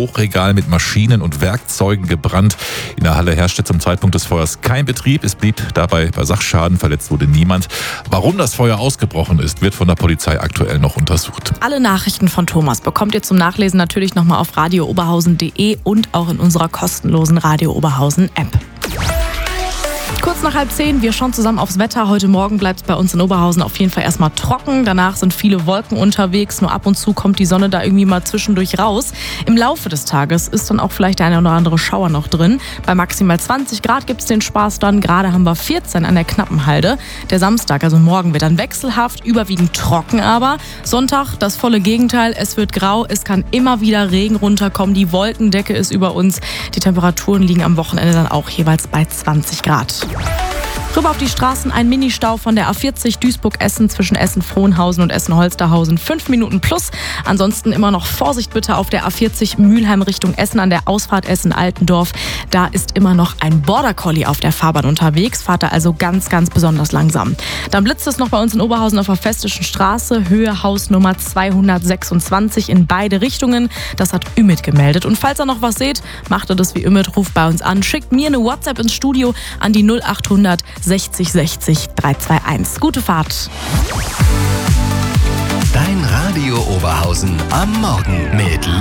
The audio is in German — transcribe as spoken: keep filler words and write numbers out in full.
Hochregal mit Maschinen und Werkzeugen gebrannt. In der Halle herrschte zum Zeitpunkt des Feuers kein Betrieb. Es blieb dabei bei Sachschaden. Verletzt wurde niemand. Warum das Feuer ausgebrochen ist, wird von der Polizei aktuell noch untersucht. Alle Nachrichten von Thomas bekommt ihr zum Nachlesen natürlich nochmal auf radio oberhausen punkt de und auch in unserer kostenlosen Radio Oberhausen App. Kurz nach halb zehn, wir schauen zusammen aufs Wetter. Heute Morgen bleibt es bei uns in Oberhausen auf jeden Fall erstmal trocken. Danach sind viele Wolken unterwegs. Nur ab und zu kommt die Sonne da irgendwie mal zwischendurch raus. Im Laufe des Tages ist dann auch vielleicht der eine oder andere Schauer noch drin. Bei maximal zwanzig Grad gibt es den Spaß dann. Gerade haben wir vierzehn an der Knappenhalde. Der Samstag, also morgen, wird dann wechselhaft, überwiegend trocken aber. Sonntag das volle Gegenteil. Es wird grau, es kann immer wieder Regen runterkommen. Die Wolkendecke ist über uns. Die Temperaturen liegen am Wochenende dann auch jeweils bei zwanzig Grad. Rüber auf die Straßen, ein Ministau von der A vierzig Duisburg-Essen zwischen Essen-Frohnhausen und Essen-Holsterhausen. Fünf Minuten plus. Ansonsten immer noch Vorsicht bitte auf der A vierzig Mülheim Richtung Essen an der Ausfahrt Essen-Altendorf. Da ist immer noch ein Border Collie auf der Fahrbahn unterwegs. Fahrt da also ganz, ganz besonders langsam. Dann blitzt es noch bei uns in Oberhausen auf der Festischen Straße. Höhe Hausnummer zweihundertsechsundzwanzig in beide Richtungen. Das hat Ümit gemeldet. Und falls ihr noch was seht, macht ihr das wie Ümit, ruft bei uns an. Schickt mir eine WhatsApp ins Studio an die null achthundert sechzig sechzig dreihunderteinundzwanzig. Gute Fahrt. Dein Radio Oberhausen am Morgen mit